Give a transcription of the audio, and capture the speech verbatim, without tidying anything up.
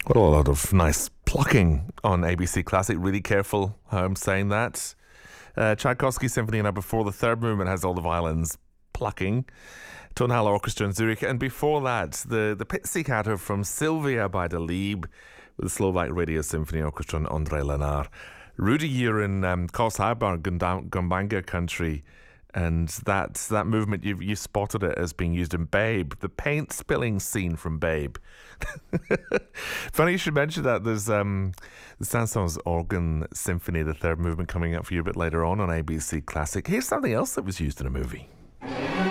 Got a lot of nice plucking on A B C Classic. Really careful how I'm saying that. Uh, Tchaikovsky Symphony Number Four, the third movement, has all the violins plucking. Tonhalle Orchestra in Zurich, and before that, the the Pizzicato from Sylvia by Delibes with the Slovak Radio Symphony Orchestra and André Lenard. Rudy, you're in um, Karlshaber, Gumbaynggirr country, and that that movement you you spotted it as being used in Babe, the paint spilling scene from Babe. Funny you should mention that. There's um, the Saint-Saëns Organ Symphony, the third movement, coming up for you a bit later on on A B C Classic. Here's something else that was used in a movie.